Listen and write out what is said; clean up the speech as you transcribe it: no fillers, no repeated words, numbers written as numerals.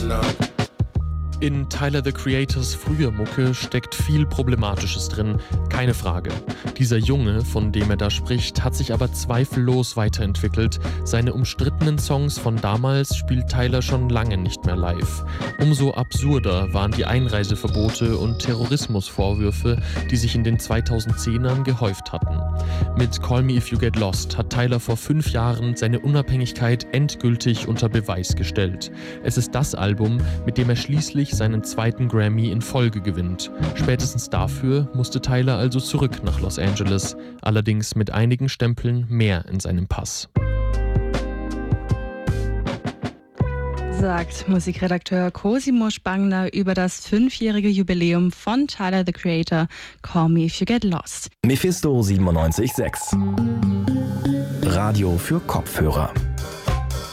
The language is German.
In Tyler, the Creators früher Mucke steckt viel Problematisches drin, keine Frage. Dieser Junge, von dem er da spricht, hat sich aber zweifellos weiterentwickelt. Seine umstrittenen Songs von damals spielt Tyler schon lange nicht mehr live. Umso absurder waren die Einreiseverbote und Terrorismusvorwürfe, die sich in den 2010ern gehäuft hatten. Mit Call Me If You Get Lost hat Tyler vor 5 Jahren seine Unabhängigkeit endgültig unter Beweis gestellt. Es ist das Album, mit dem er schließlich seinen 2. Grammy in Folge gewinnt. Spätestens dafür musste Tyler also zurück nach Los Angeles, allerdings mit einigen Stempeln mehr in seinem Pass. Sagt Musikredakteur Cosimo Spangler über das 5-jährige Jubiläum von Tyler, the Creator, Call Me If You Get Lost. Mephisto 97.6 Radio für Kopfhörer.